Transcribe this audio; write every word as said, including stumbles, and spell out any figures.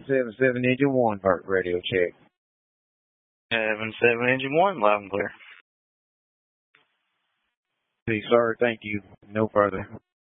Seven seven engine one, Burt radio check. Seven seven engine one, loud and clear. Please, sir. Thank you. No further.